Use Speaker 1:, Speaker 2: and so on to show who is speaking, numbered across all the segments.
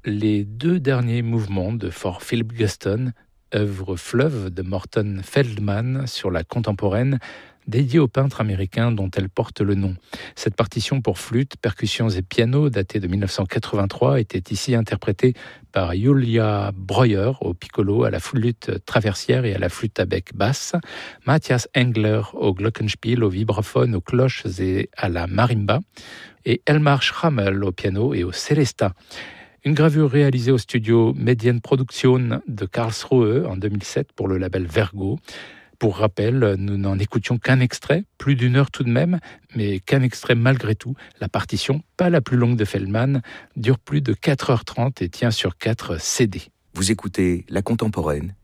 Speaker 1: les 2 derniers mouvements de For Philip Guston, œuvre fleuve de Morton Feldman sur la contemporaine, dédiée au peintre américain dont elle porte le nom. Cette partition pour flûte, percussions et piano, datée de 1983, était ici interprétée par Julia Breuer au piccolo, à la flûte traversière et à la flûte à bec basse, Matthias Engler au glockenspiel, au vibraphone, aux cloches et à la marimba, et Elmar Schrammel au piano et au celesta. Une gravure réalisée au studio Medienproduktion de Karlsruhe en 2007 pour le label Vergo. Pour rappel, nous n'en écoutions qu'un extrait, plus d'1 heure tout de même, mais qu'un extrait malgré tout. La partition, pas la plus longue de Feldman, dure plus de 4h30 et tient sur 4 CD.
Speaker 2: Vous écoutez La Contemporaine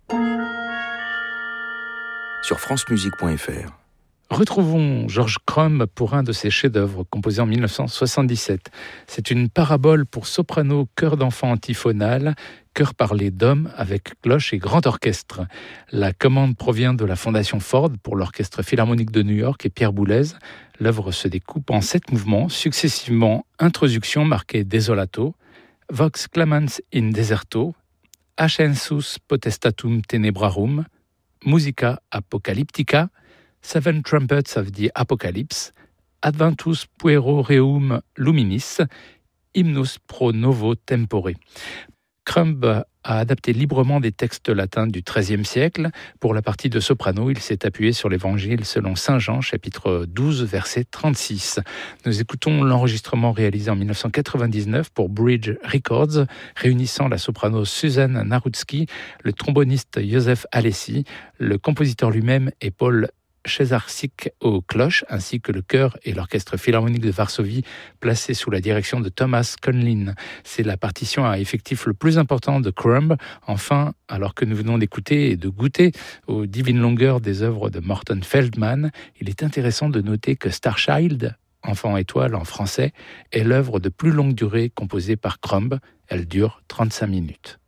Speaker 2: sur francemusique.fr.
Speaker 1: Retrouvons George Crumb pour un de ses chefs-d'œuvre composé en 1977. C'est une parabole pour soprano, chœur d'enfant antiphonal, chœur parlé d'homme avec cloche et grand orchestre. La commande provient de la Fondation Ford pour l'Orchestre Philharmonique de New York et Pierre Boulez. L'œuvre se découpe en 7 mouvements, successivement introduction marquée Desolato, Vox clamans in deserto, Ascensus potestatum tenebrarum, Musica apocalyptica, Seven Trumpets of the Apocalypse, Adventus puero reum luminis, Hymnus pro novo tempore. Crumb a adapté librement des textes latins du XIIIe siècle. Pour la partie de soprano, il s'est appuyé sur l'Évangile selon saint Jean, chapitre 12, verset 36. Nous écoutons l'enregistrement réalisé en 1999 pour Bridge Records, réunissant la soprano Suzanne Narutsky, le tromboniste Joseph Alessi, le compositeur lui-même et Paul Cesarczyk aux cloches, ainsi que le chœur et l'orchestre philharmonique de Varsovie placé sous la direction de Thomas Conlin. C'est la partition à effectif le plus important de Crumb. Enfin, alors que nous venons d'écouter et de goûter aux divines longueurs des œuvres de Morton Feldman, il est intéressant de noter que Starchild, Enfant étoile en français, est l'œuvre de plus longue durée composée par Crumb. Elle dure 35 minutes.